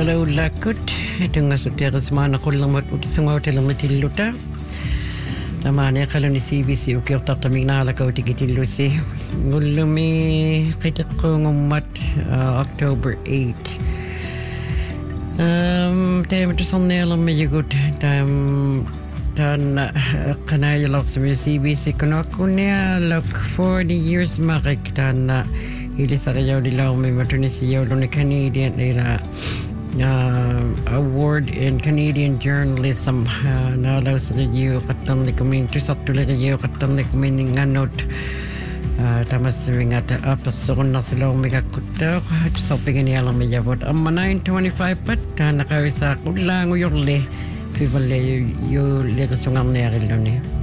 Hello lakut tunga sutera semana kullang mat utisanga hotel matilluta tamane kaloni CBC ukirta tamina la kauti kitillusi ngullumi qitaqungummat October 8 tam tusannela migut tam tan qanaya loqsmi CBC kunakunya lok 40 years marik tan ili sarayaw dilaw may maternisiyaw lo ni Canadian award in Canadian journalism nalaw sa review katan ni kumin tusat tula review katan ni kumin nganot tamas mingat person na sila umikakuta sa pinginialang mayabot ang 925 pat nakawisa kulang uyurli pivale yu leta sungang niyaril ni